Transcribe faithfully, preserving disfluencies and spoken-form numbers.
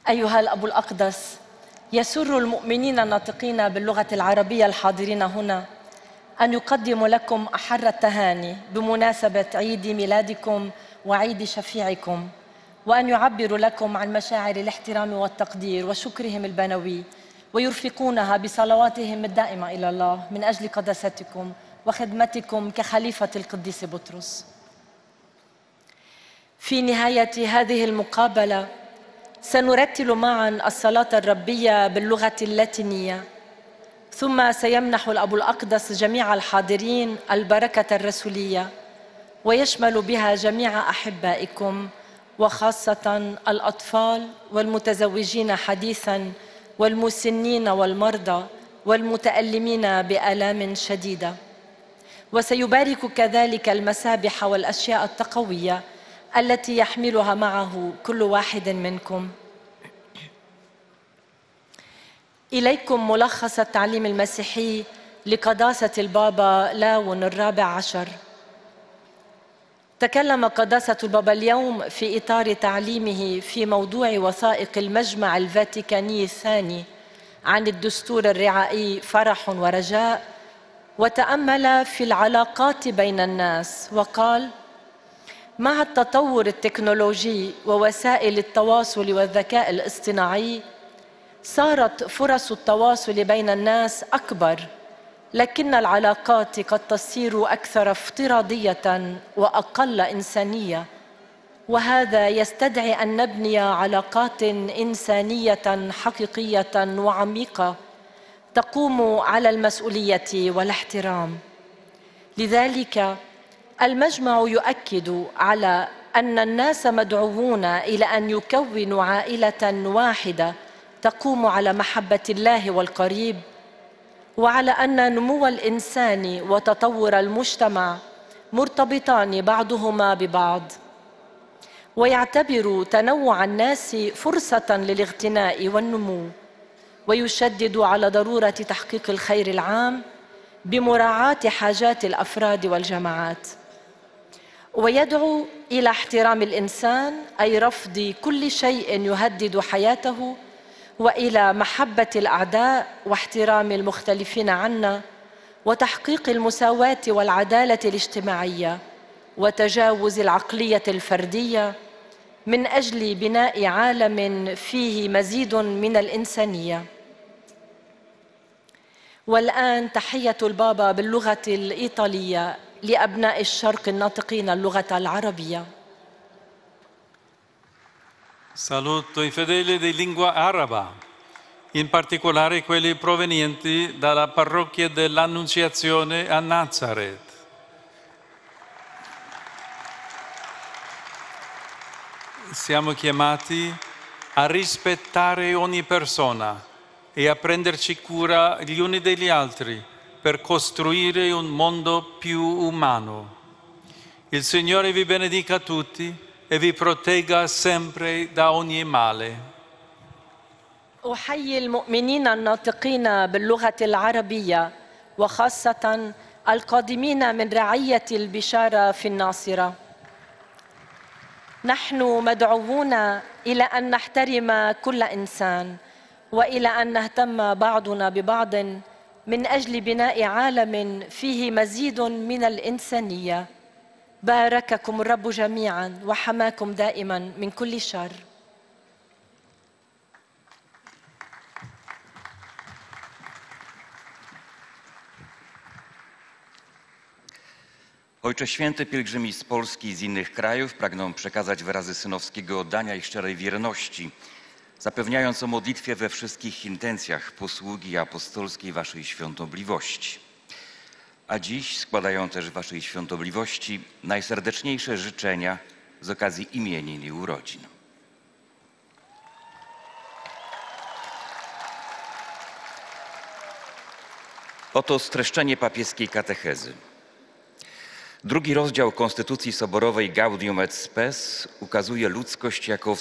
أيها الأب الأقدس، يسر المؤمنين الناطقين باللغة العربية الحاضرين هنا أن يقدموا لكم أحر التهاني بمناسبة عيد ميلادكم وعيد شفيعكم، وأن يعبروا لكم عن مشاعر الاحترام والتقدير وشكرهم البنوي، ويرفقونها بصلواتهم الدائمة إلى الله من أجل قداستكم وخدمتكم كخليفة القديس بطرس. في نهاية هذه المقابلة سنرتل معاً الصلاة الربية باللغة اللاتينية، ثم سيمنح الأب الأقدس جميع الحاضرين البركة الرسولية، ويشمل بها جميع أحبائكم وخاصة الأطفال والمتزوجين حديثاً والمسنين والمرضى والمتألمين بآلام شديدة. وسيبارك كذلك المسابح والأشياء التقوية التي يحملها معه كل واحد منكم. إليكم ملخص التعليم المسيحي لقداسة البابا لاون الرابع عشر. تكلم قداسة البابا اليوم في إطار تعليمه في موضوع وثائق المجمع الفاتيكاني الثاني عن الدستور الرعائي فرح ورجاء، وتأمل في العلاقات بين الناس وقال: مع التطور التكنولوجي ووسائل التواصل والذكاء الاصطناعي صارت فرص التواصل بين الناس أكبر، لكن العلاقات قد تصير أكثر افتراضية وأقل إنسانية، وهذا يستدعي أن نبني علاقات إنسانية حقيقية وعميقة تقوم على المسؤولية والاحترام. لذلك المجمع يؤكد على أن الناس مدعوون إلى أن يكونوا عائلة واحدة تقوم على محبة الله والقريب، وعلى أن نمو الإنسان وتطور المجتمع مرتبطان بعضهما ببعض، ويعتبر تنوع الناس فرصة للاغتناء والنمو، ويشدد على ضرورة تحقيق الخير العام بمراعاة حاجات الأفراد والجماعات، ويدعو إلى احترام الإنسان، أي رفض كل شيء يهدد حياته، وإلى محبة الأعداء واحترام المختلفين عنا، وتحقيق المساواة والعدالة الاجتماعية وتجاوز العقلية الفردية من أجل بناء عالم فيه مزيد من الإنسانية. والآن تحية البابا باللغة الإيطالية لأبناء الشرق الناطقين اللغة العربية. Saluto i fedeli di lingua araba, in particolare quelli provenienti dalla parrocchia dell'Annunziazione a Nazareth. Siamo chiamati a rispettare ogni persona e a prenderci cura gli uni degli altri per costruire un mondo più umano. Il Signore vi benedica tutti e vi protegga sempre da ogni male. أحيي المؤمنين الناطقين باللغة العربية وخاصة القادمين من رعية البشارة في الناصرة. نحن مدعوون إلى أن نحترم كل إنسان، وإلى أن نهتم بعضنا ببعض من أجل بناء عالم فيه مزيد من الإنسانية. بارككم الرب جميعاً وحماكم دائماً من كل شر. Ojcze Święty, pielgrzymi z Polski i z innych krajów pragną przekazać wyrazy synowskiego oddania i szczerej wierności, zapewniając o modlitwie we wszystkich intencjach posługi apostolskiej Waszej Świątobliwości. A dziś składają też Waszej Świątobliwości najserdeczniejsze życzenia z okazji imienin i urodzin. Oto streszczenie papieskiej katechezy. Drugi rozdział Konstytucji Soborowej Gaudium et Spes ukazuje ludzkość jako